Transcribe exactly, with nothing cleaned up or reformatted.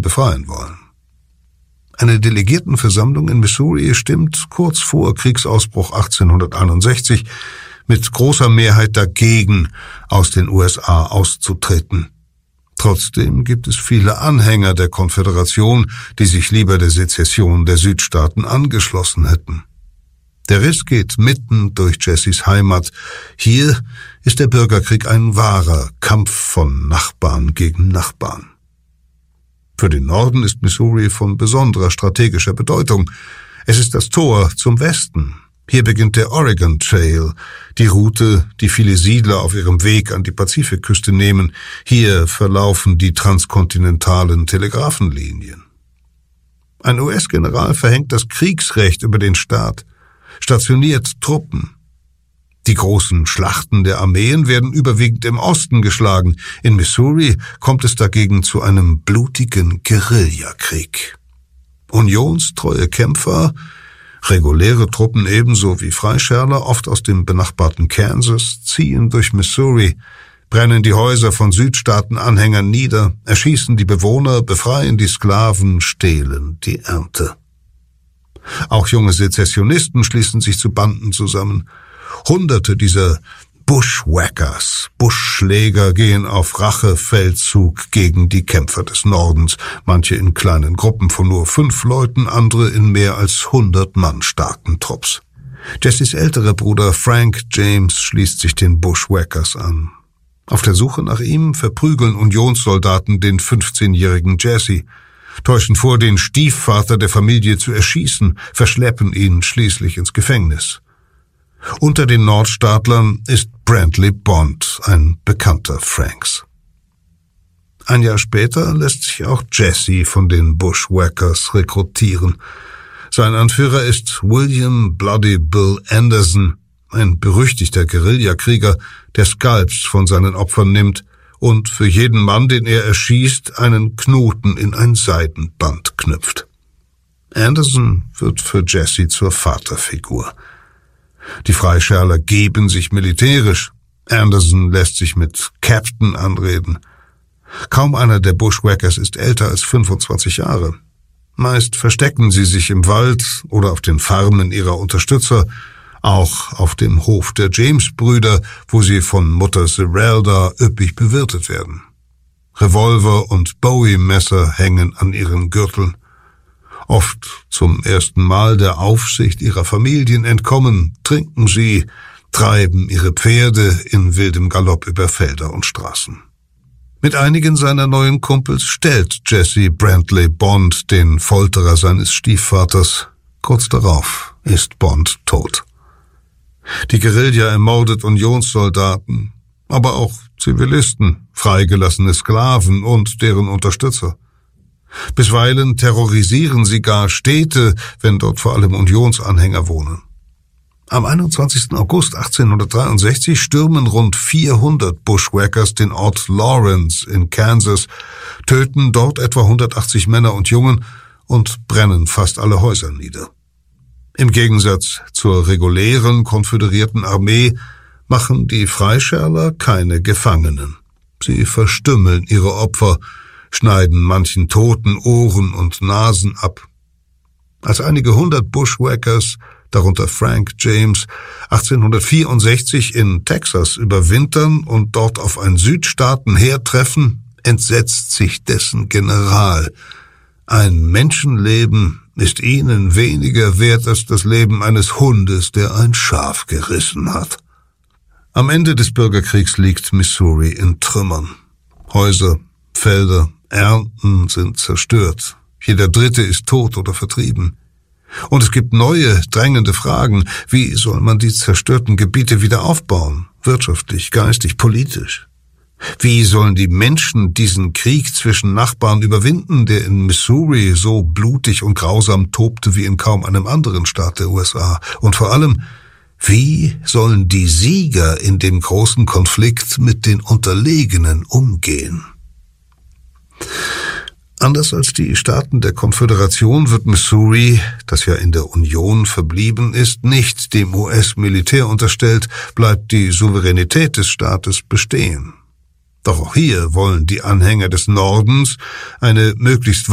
befreien wollen. Eine Delegiertenversammlung in Missouri stimmt kurz vor Kriegsausbruch achtzehnhunderteinundsechzig mit großer Mehrheit dagegen, aus den U S A auszutreten. Trotzdem gibt es viele Anhänger der Konföderation, die sich lieber der Sezession der Südstaaten angeschlossen hätten. Der Riss geht mitten durch Jessys Heimat. Hier ist der Bürgerkrieg ein wahrer Kampf von Nachbarn gegen Nachbarn. Für den Norden ist Missouri von besonderer strategischer Bedeutung. Es ist das Tor zum Westen. Hier beginnt der Oregon Trail, die Route, die viele Siedler auf ihrem Weg an die Pazifikküste nehmen. Hier verlaufen die transkontinentalen Telegrafenlinien. Ein U S-General verhängt das Kriegsrecht über den Staat, stationiert Truppen. Die großen Schlachten der Armeen werden überwiegend im Osten geschlagen. In Missouri kommt es dagegen zu einem blutigen Guerillakrieg. Unionstreue Kämpfer, reguläre Truppen ebenso wie Freischärler, oft aus dem benachbarten Kansas, ziehen durch Missouri, brennen die Häuser von Südstaatenanhängern nieder, erschießen die Bewohner, befreien die Sklaven, stehlen die Ernte. Auch junge Sezessionisten schließen sich zu Banden zusammen. Hunderte dieser Bushwhackers, Buschschläger gehen auf Rachefeldzug gegen die Kämpfer des Nordens, manche in kleinen Gruppen von nur fünf Leuten, andere in mehr als hundert Mann starken Trupps. Jessys älterer Bruder Frank James schließt sich den Bushwhackers an. Auf der Suche nach ihm verprügeln Unionssoldaten den fünfzehnjährigen Jesse, täuschen vor, den Stiefvater der Familie zu erschießen, verschleppen ihn schließlich ins Gefängnis. Unter den Nordstaatlern ist Brantley Bond, ein Bekannter Franks. Ein Jahr später lässt sich auch Jesse von den Bushwhackers rekrutieren. Sein Anführer ist William Bloody Bill Anderson, ein berüchtigter Guerillakrieger, der Skalps von seinen Opfern nimmt und für jeden Mann, den er erschießt, einen Knoten in ein Seidenband knüpft. Anderson wird für Jesse zur Vaterfigur. Die Freischärler geben sich militärisch. Anderson lässt sich mit Captain anreden. Kaum einer der Bushwhackers ist älter als fünfundzwanzig Jahre. Meist verstecken sie sich im Wald oder auf den Farmen ihrer Unterstützer, auch auf dem Hof der James-Brüder, wo sie von Mutter Zerelda üppig bewirtet werden. Revolver und Bowie-Messer hängen an ihren Gürteln. Oft zum ersten Mal der Aufsicht ihrer Familien entkommen, trinken sie, treiben ihre Pferde in wildem Galopp über Felder und Straßen. Mit einigen seiner neuen Kumpels stellt Jesse Brantley Bond den Folterer seines Stiefvaters. Kurz darauf ist Bond tot. Die Guerilla ermordet Unionssoldaten, aber auch Zivilisten, freigelassene Sklaven und deren Unterstützer. Bisweilen terrorisieren sie gar Städte, wenn dort vor allem Unionsanhänger wohnen. Am einundzwanzigsten August achtzehnhundertdreiundsechzig stürmen rund vierhundert Bushwhackers den Ort Lawrence in Kansas, töten dort etwa hundertachtzig Männer und Jungen und brennen fast alle Häuser nieder. Im Gegensatz zur regulären konföderierten Armee machen die Freischärler keine Gefangenen. Sie verstümmeln ihre Opfer, schneiden manchen Toten Ohren und Nasen ab. Als einige hundert Bushwhackers, darunter Frank James, achtzehnhundertvierundsechzig in Texas überwintern und dort auf ein Südstaatenheer treffen, entsetzt sich dessen General. Ein Menschenleben ist ihnen weniger wert als das Leben eines Hundes, der ein Schaf gerissen hat. Am Ende des Bürgerkriegs liegt Missouri in Trümmern. Häuser, Felder, Ernten sind zerstört. Jeder Dritte ist tot oder vertrieben. Und es gibt neue, drängende Fragen. Wie soll man die zerstörten Gebiete wieder aufbauen? Wirtschaftlich, geistig, politisch. Wie sollen die Menschen diesen Krieg zwischen Nachbarn überwinden, der in Missouri so blutig und grausam tobte wie in kaum einem anderen Staat der U S A? Und vor allem, wie sollen die Sieger in dem großen Konflikt mit den Unterlegenen umgehen? Anders als die Staaten der Konföderation wird Missouri, das ja in der Union verblieben ist, nicht dem U S-Militär unterstellt, bleibt die Souveränität des Staates bestehen. Doch auch hier wollen die Anhänger des Nordens eine möglichst